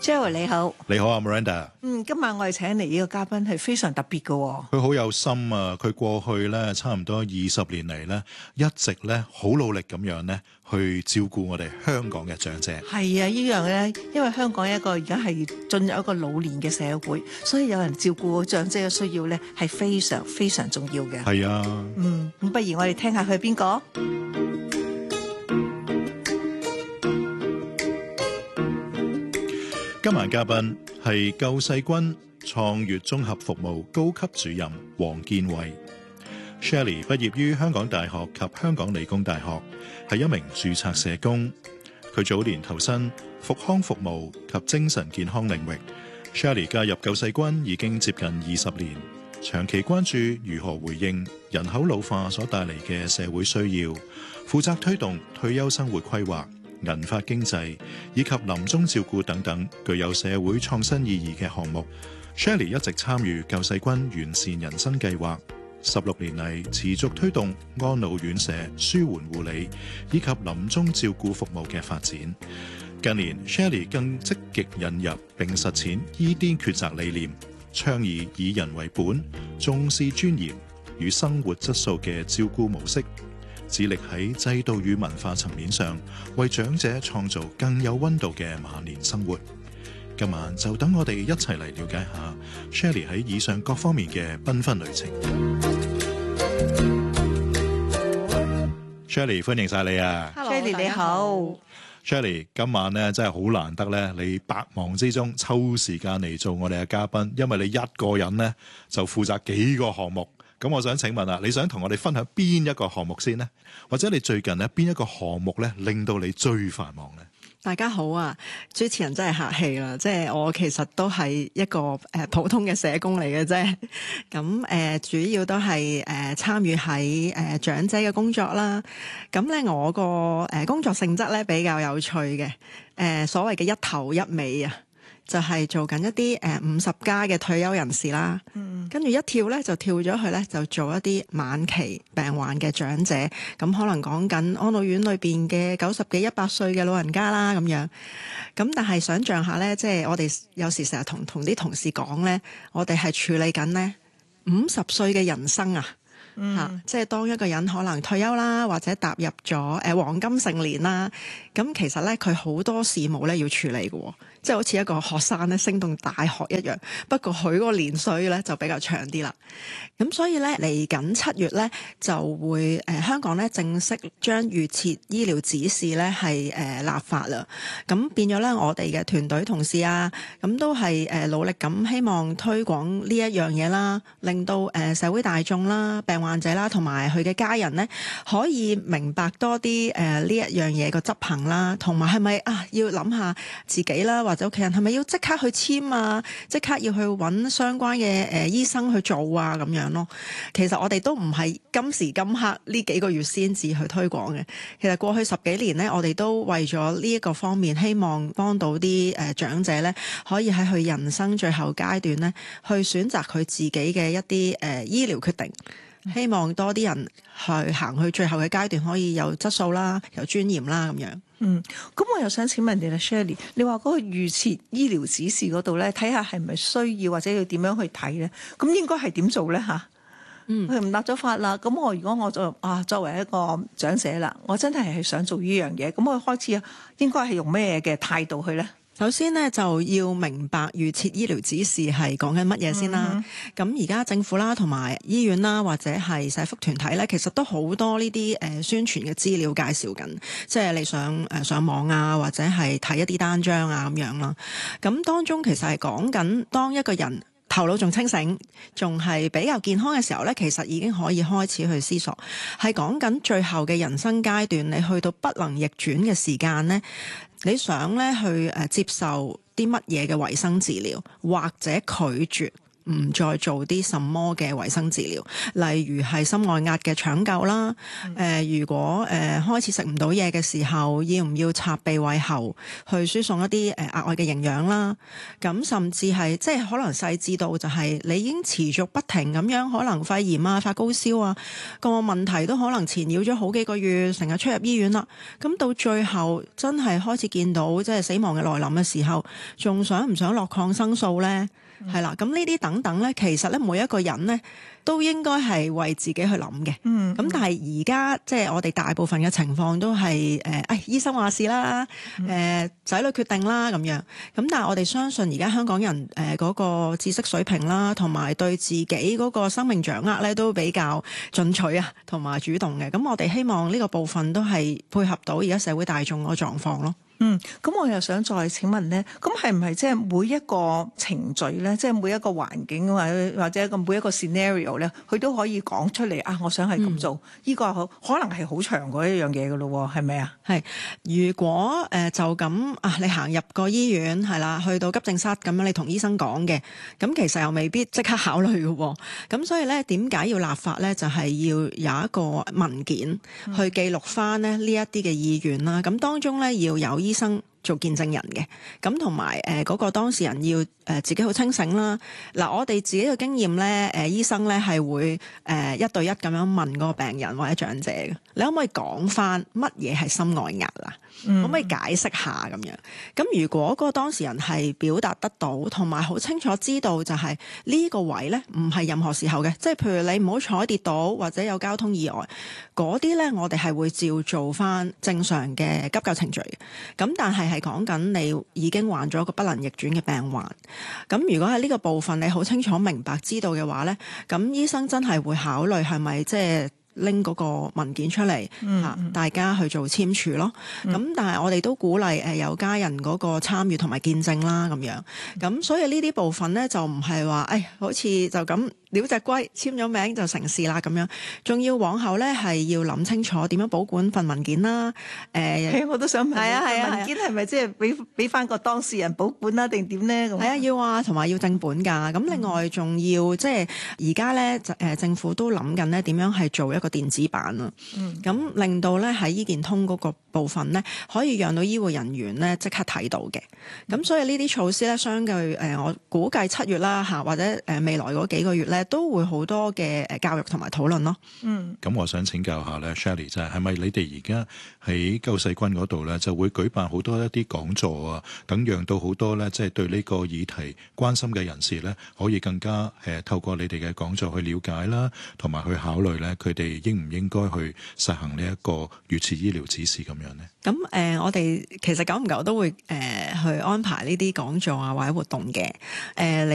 Joey 你好， 你好啊 Miranda。 今晚我哋請嚟呢個嘉賓係非常特別嘅喎。 佢好有心啊！佢過去咧差唔多20年嚟咧，一直咧好努力咁樣咧去照顧我哋香港嘅長者。 係啊，呢樣咧，因為香港一個而家係進入一個老年嘅社會，所以有人照顧長者嘅需要咧係非常非常重要嘅。 係啊， 咁不如我哋聽下佢係邊個？ 今晚嘉賓係救世軍創粵綜合服務高級主任黃建偉。Shirley 畢業於香港大學及香港理工大學，係一名註冊社工。佢早年投身復康服務及精神健康領域。Shirley 加入救世軍已經接近20年，長期關注如何回應人口老化所帶嚟嘅社會需要，負責推動退休生活規劃、銀髮經濟以及臨終照顧等等具有社會創新意義嘅項目。Shirley 一直參與救世軍完善人生計劃，16年嚟持續推動安老院舍舒緩護理以及臨終照顧服務嘅發展。近年 Shirley 更積極引入並實踐伊甸抉擇理念，倡議以人為本、重視尊嚴與生活質素嘅照顧模式，致力喺制度與文化層面上為長者創造更有溫度嘅晚年生活。今晚就等我哋一齊嚟了解下 Shirley 喺以上各方面嘅繽紛旅程。Shirley 歡迎晒你啊 Shirley 你好。 Shirley 今晚咧真係好難得咧，你百忙之中抽時間嚟做我哋嘅嘉賓，因為你一個人咧就負責幾個項目。咁我想請問啊，你想同我哋分享邊一個項目先呢？或者你最近咧邊一個項目咧令到你最繁忙呢？ 大家好啊，主持人真係客氣啦，即係我其實都係一個普通嘅社工嚟嘅啫。咁主要都係參與喺長者嘅工作啦。咁咧我個工作性質咧比較有趣嘅，所謂嘅一頭一尾啊。就係做緊一啲50加嘅退休人士啦，跟住一跳咧就跳咗去咧就做一啲晚期病患嘅長者，咁可能講緊安老院裏邊嘅90幾100歲嘅老人家啦咁樣。咁但係想像下咧，即係我哋有時成日同啲同事講咧，我哋係處理緊咧50歲嘅人生啊。即係當一個人可能退休啦，或者踏入咗黃金成年啦，咁其實咧佢好多事務咧要處理嘅，即係好似一個學生咧升到大學一樣，不過佢嗰個年歲咧就比較長啲啦。咁所以咧嚟緊7月咧就會香港咧正式將預設醫療指示咧係立法啦。咁變咗咧我哋嘅團隊同事啊，咁都係努力咁希望推廣呢一樣嘢啦，令到社會大眾啦、病患者啦同埋佢嘅家人咧可以明白多啲呢一樣嘢個執行啦，同埋係咪要諗下自己啦或者屋企人係咪要即刻去簽啊，即刻要去揾相關嘅醫生去做啊咁樣咯。其實我哋都唔係今時今刻呢幾個月先至去推廣嘅，其實過去10幾年咧，我哋都為咗呢一個方面，希望幫到啲長者咧，可以喺佢人生最後階段咧，去選擇佢自己嘅一啲醫療決定。希望多啲人去行去最後嘅階段，可以有質素啦，有尊嚴啦咁樣。 咁我又想請問你啦 Shirley， 你話嗰個預設醫療指示嗰度咧，睇下係咪需要或者要點樣去睇咧？咁應該係點做咧嚇？佢唔立咗法啦，咁我如果我就作為一個長者啦，我真係想做呢樣嘢，咁我開始應該係用咩嘅態度去咧？ 首先咧就要明白預設醫療指示係講緊乜嘢先啦。咁而家政府啦同埋醫院啦或者係社福團體咧，其實都好多呢啲宣傳嘅資料介紹緊，即係你上網啊或者係睇一啲單張啊咁樣啦。咁當中其實係講緊當一個人頭腦仲清醒，仲係比較健康嘅時候咧，其實已經可以開始去思索，係講緊最後嘅人生階段，你去到不能逆轉嘅時間咧，你想咧去接受啲乜嘢嘅維生治療，或者拒絕唔再做啲什麼嘅維生治療，例如係心外壓嘅搶救啦。如果開始食唔到嘢嘅時候，要唔要插鼻胃喉去輸送一啲額外嘅營養啦？咁甚至係即係可能細緻到就係你已經持續不停咁樣，可能肺炎啊、發高燒啊，個問題都可能纏繞咗好幾個月，成日出入醫院啦。咁到最後真係開始見到即係死亡嘅來臨嘅時候，仲想唔想落抗生素呢？係啦，咁呢啲等等咧，其實咧每一個人咧都應該係為自己去諗嘅。咁但係而家即係我哋大部分嘅情況都係醫生話事啦，仔女決定啦咁樣。咁但係我哋相信而家香港人嗰個知識水平啦，同埋對自己嗰個生命掌握咧都比較進取啊，同埋主動嘅。咁我哋希望呢個部分都係配合到而家社會大眾個狀況咯。 咁我又想再請問咧，咁係唔係即係每一個程序咧，即係每一個環境或者每一個 scenario 咧，佢都可以講出嚟啊？我想係咁做，呢個可能係好長嗰一樣嘢噶咯，係咪啊？係， 如果就咁啊，你行入個醫院係啦，去到急症室咁樣，你同醫生講嘅，咁其實又未必即刻考慮嘅。咁所以咧，點解要立法咧？就係要有一個文件去記錄翻咧呢一啲嘅意願啦。咁當中咧要有醫生做見證人嘅，咁同埋嗰個當事人要自己好清醒啦。嗱，我哋自己嘅經驗咧，醫生咧係會一對一咁樣問嗰個病人或者長者嘅，你可唔可以講翻乜嘢係心外壓啊？可唔可以解釋下咁樣？咁如果嗰個當事人係表達得到，同埋好清楚知道就係呢個位咧唔係任何時候嘅，即係譬如你唔好坐跌倒或者有交通意外嗰啲咧，我哋係會照做翻正常嘅急救程序嘅。咁但係講緊你已經患咗一個不能逆轉嘅病患，咁如果喺呢個部分你好清楚明白知道嘅話咧，咁醫生真係會考慮係咪即係拎嗰個文件出嚟，大家去做簽署咯。咁但係我哋都鼓勵有家人嗰個參與同埋見證啦，咁樣。咁所以呢啲部分咧就唔係話好似就咁撩隻龜簽咗名就成事啦咁樣，仲要往後咧係要諗清楚點樣保管份文件啦。 我都想問，文件係咪即係俾翻個當事人保管啦，定點咧？ 係啊，要啊，同埋要正本㗎。咁另外仲要即係而家咧政府都諗緊咧點樣係做一個電子版啊。咁令到咧喺醫健通嗰個部分咧，可以讓到醫護人員咧即刻睇到嘅。咁所以呢啲措施咧，相對我估計7月啦或者未來嗰幾個月咧，都會好多嘅教育同埋討論咯。 咁我想請教下咧 Shirley 就係咪你哋而家喺救世軍嗰度咧就會舉辦好多一啲講座啊，等讓到好多咧即係對呢個議題關心嘅人士咧，可以更加透過你哋嘅講座去了解啦，同埋去考慮咧佢哋應唔應該去實行呢一個預設醫療指示咁樣咧？ 咁我哋其實久唔久都會去安排呢啲講座啊或者活動嘅。